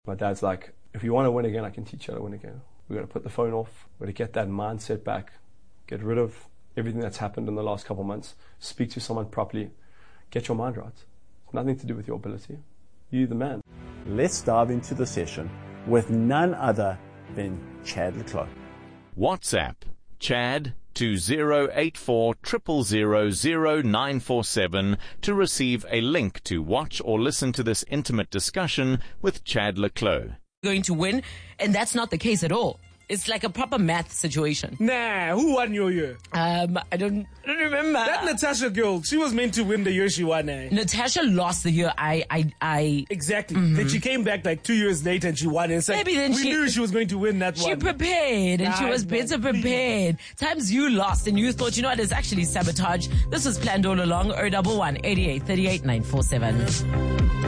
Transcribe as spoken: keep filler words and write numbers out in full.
My dad's like, if you want to win again, I can teach you how to win again. We're going to put the phone off. We're going to get that mindset back. Get rid of everything that's happened in the last couple of months. Speak to someone properly. Get your mind right. It's nothing to do with your ability. You're the man. Let's dive into the session with none other than Chad le Clos. WhatsApp Chad to zero eight four zero zero zero zero nine four seven to receive a link to watch or listen to this intimate discussion with Chad le Clos. Going to win, and that's not the case at all. It's like a proper math situation. Nah, who won your year? Um, I don't, I don't remember. That Natasha girl, she was meant to win the year she won, eh? Natasha lost the year. I, I, I. Exactly. Mm-hmm. Then she came back like two years later and she won. And it's like, maybe then we she knew she was going to win that she one. She prepared and nah, she was better man. prepared. Times you lost and you thought, you know what, it's actually sabotage. This was planned all along. oh one one, eighty-eight, thirty-eight, nine four seven.